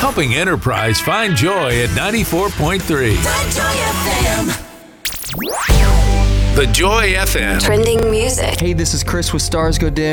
helping enterprise find joy at 94.3. The Joy FM. The Joy FM. Trending music. Hey, this is Chris with Stars Go Dim.